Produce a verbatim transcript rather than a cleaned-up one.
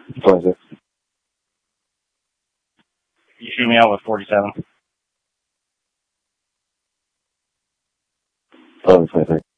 twenty-six. You shoot me out with forty-seven. eleven twenty-three.